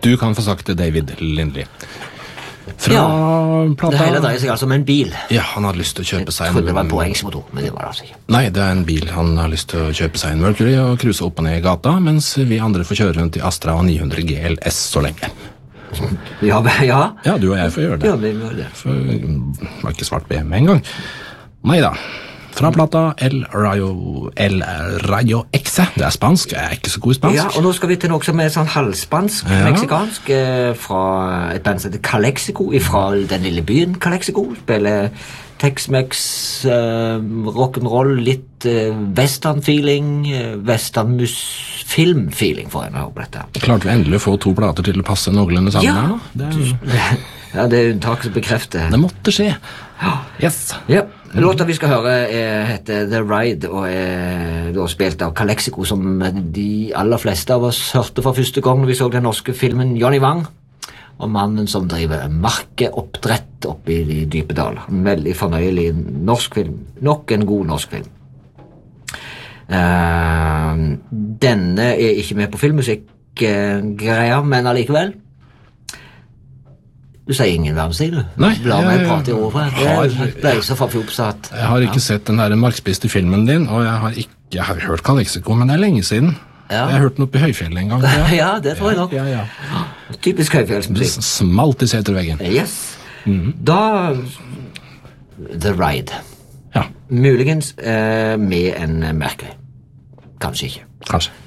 Du kan få sagt det, David Lindley. Fra Ja, plata... det hele dreier seg altså om en bil. Ja, han hadde lyst til å kjøpe seg Jeg trodde det var en påhengsmotor, men det var det altså ikke. Nei, det en bil. Han har lyst til å kjøpe seg en Mercury og cruise opp og ned i gata, mens vi andre får kjøre rundt i Astra og 900 GLS så lenge. Ja. Ja, du og jeg får gjøre det. Ja, vi gjør det. For det var ikke svart B med en gang. Neida. Fra plata El Rayo Exe. Det spansk. Jeg ikke så god i spansk. Ja, og nå skal vi til noe som sånn halvspansk, meksikansk, fra et band som heter Calexico, fra den lille byen Calexico. Spiller Tex-Mex, rock'n'roll, litt western-feeling, western-film-feeling for en å høre på dette. Klarte vi endelig å få 2 plater til å passe noenlunde sammen her nå? Ja, det unntak som bekrefter. Det måtte skje. Yes. Ja, låta vi skal høre heter The Ride og da spilt av Calexico, som de aller fleste av oss hørte for første gang når vi så den norske filmen Johnny Wang, og mannen som driver markeoppdrett oppe i de dype daler. En veldig fornøyelig norsk film. Nok en god norsk film. Denne ikke med på filmmusikk-greia, men allikevel. Du sier ingen verdensstil, du. Nei. La meg prate i ord for det. Ble så forfjopsatt. Jeg har ikke sett den der markspiste filmen din, og jeg har hørt Calexico, men det lenge siden. Ja. Jeg har hørt den oppe i høyfjellet en gang. Ja, det tror jeg nok. Ja. Typisk høyfjellsmusikk. Smalt i seterveggen. Yes. Da The Ride. Ja. Muligens med en Mercury. Kanskje ikke. Kanskje.